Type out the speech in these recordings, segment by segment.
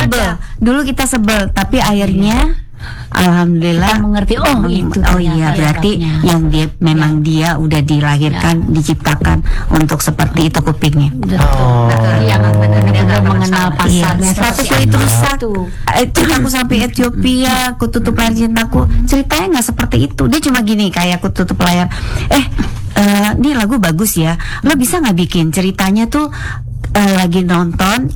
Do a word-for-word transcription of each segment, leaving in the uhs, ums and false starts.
sebel. Dulu kita sebel, tapi akhirnya alhamdulillah kita mengerti. Oh itu. Oh iya, berarti ya, yang dia memang dia udah dilahirkan, ya. diciptakan untuk seperti itu kupingnya. Oh. Yang benar-benar mengenal pasarnya. Sepatuku itu rusak. Itu aku sampai Ethiopia, aku tutup layar cintaku. Ceritanya nggak seperti itu. Dia cuma gini, kayak aku tutup layar. Eh, uh, ini lagu bagus ya. Lo bisa nggak bikin ceritanya tuh uh, lagi nonton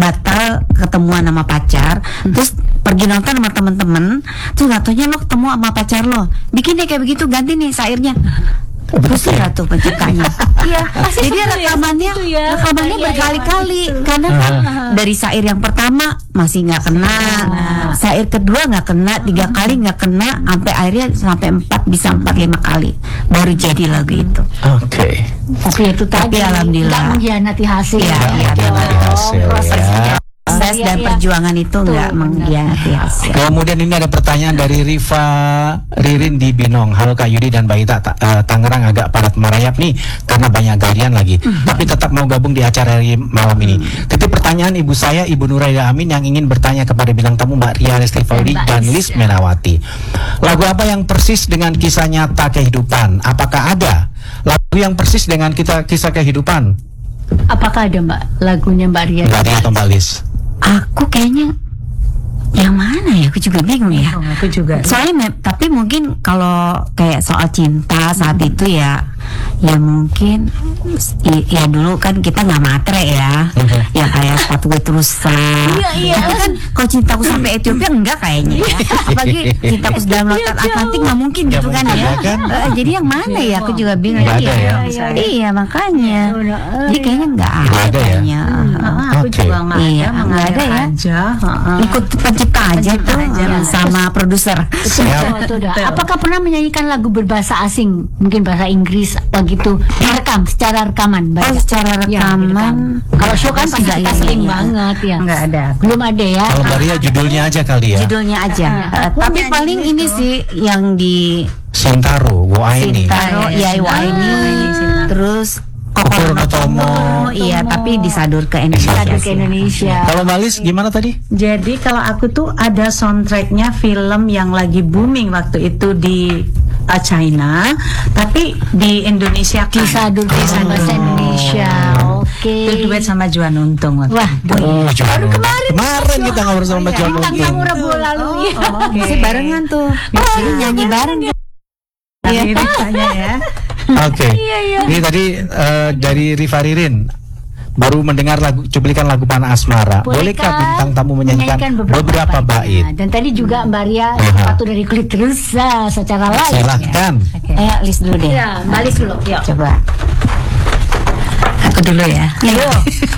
batal ketemuan sama pacar, hmm. terus pergi nonton sama temen-temen, terus nggak taunya lo ketemu sama pacar lo, bikin deh kayak begitu, ganti nih syairnya. Terus ya tuh penciptanya. Iya, jadi rekamannya ya, rekamannya ya, berkali-kali ya, karena kan dari syair yang pertama masih nggak kena, nah. syair kedua nggak kena, tiga kali nggak kena, sampai akhirnya sampai empat, bisa empat lima kali baru jadi lagu itu. Oke. Okay. Tapi itu tadi alhamdulillah nggak mengkhianati hasil. Iya, ya, hasil. Prosesnya. Proses ya, dan ya. perjuangan itu nggak mengkhianati hasil. Kemudian ini ada pertanyaan dari Riva Ririn di Binong. Halo Kak Yudi dan Mbak Ita, ta uh, Tangerang agak padat merayap nih karena banyak galian lagi. Mm-hmm. Tapi tetap mau gabung di acara hari malam ini. Mm-hmm. Tapi pertanyaan ibu saya, Ibu Nuraida Amin, yang ingin bertanya kepada bintang tamu Mbak Ria Lestifaudi dan Liz Melawati. Lagu apa yang persis dengan kisah nyata kehidupan? Apakah ada lagu yang persis dengan kita kisah kehidupan? Apakah ada Mbak lagunya Mbak Ria? Mbak Ria atau Mbak Liz? Aku kayaknya yang mana ya, aku juga bingung ya. Oh, aku juga. Soalnya, tapi mungkin kalau kayak soal cinta saat hmm. itu ya, ya mungkin ya dulu kan kita nggak matre ya, hmm. ya kayak sepatu gue rusak. Iya iya. Tapi kan kalau cintaku sampai Ethiopia enggak kayaknya ya. Apalagi cintaku dalam lautan Atlantik nggak mungkin gitu kan ya. Kan? Uh, jadi yang mana ya? Aku juga bingung. Gak ada ya. Iya, iya makanya. Jadi kayaknya nggak ada, ada kayaknya. Ya? Hmm. Aku okay. juga nggak iya, ada, nggak ada ya. Aja. Ikut pencipta aja tuh aja, ya. sama produser. Apakah pernah menyanyikan lagu berbahasa asing, mungkin bahasa Inggris atau gitu, direkam secara rekaman? Oh, secara rekaman. Ya, kalau show kan pasti kita sering banget ya. Nggak ada. Belum ada ya. Kalau Maria judulnya aja kali ya. Judulnya aja. Uh, tapi paling ini sih yang di Sintaro, Waini. Sintaro, ya Waini. Terus Kokoro no Tomo. Iya, tapi disadur ke Indonesia. Disadur ke Indonesia. Kalau Malis gimana tadi? Jadi kalau aku tuh ada soundtracknya film yang lagi booming waktu itu di uh, China, tapi di Indonesia kan. Disadur ke bahasa Indonesia. Oke. Itu duet sama Juan Untung. Wah, oh, baru kemarin. Kemarin kita ngobrol sama Juan Untung. Yang Rabu lalu. Masih barengan tuh. Jadi nyanyi bareng. Iya, tanya ya. Oke. Okay. Ini tadi uh, dari Riva Ririn baru mendengar lagu cuplikan lagu Panah Asmara. Bolehkah bintang tamu menyanyikan, menyanyikan beberapa, beberapa bait? Dan tadi juga Mbak Ria sepatu dari kulit rusa secara live. Silahkan. Ya. Okay. Eh, Liz dulu deh. Ya, Mbak Liz dulu. Yuk. Coba. Aku dulu ya. Ayo.